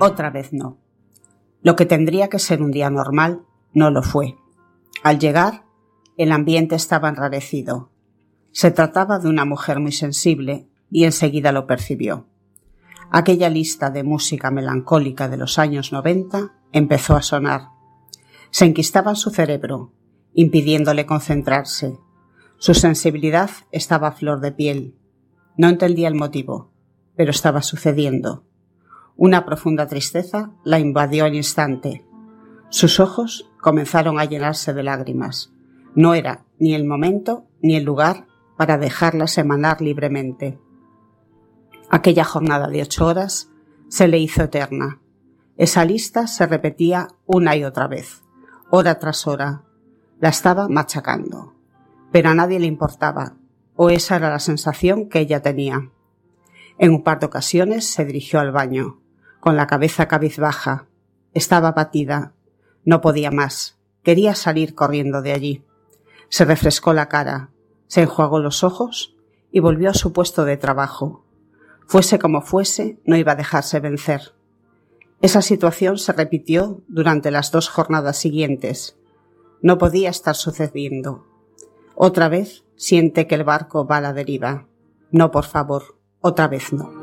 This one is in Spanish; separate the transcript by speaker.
Speaker 1: Otra vez no. Lo que tendría que ser un día normal no lo fue. Al llegar, el ambiente estaba enrarecido. Se trataba de una mujer muy sensible y enseguida lo percibió. Aquella lista de música melancólica de los años 90 empezó a sonar. Se enquistaba en su cerebro, impidiéndole concentrarse. Su sensibilidad estaba a flor de piel. No entendía el motivo, pero estaba sucediendo. Una profunda tristeza la invadió al instante. Sus ojos comenzaron a llenarse de lágrimas. No era ni el momento ni el lugar para dejarlas emanar libremente. Aquella jornada de 8 horas se le hizo eterna. Esa lista se repetía una y otra vez, hora tras hora. La estaba machacando. Pero a nadie le importaba, o esa era la sensación que ella tenía. En un par de ocasiones se dirigió al baño, con la cabeza cabizbaja. Estaba abatida. No podía más. Quería salir corriendo de allí. Se refrescó la cara, se enjuagó los ojos y volvió a su puesto de trabajo. Fuese como fuese, no iba a dejarse vencer. Esa situación se repitió durante las 2 jornadas siguientes. No podía estar sucediendo. Otra vez siente que el barco va a la deriva. No, por favor, otra vez no.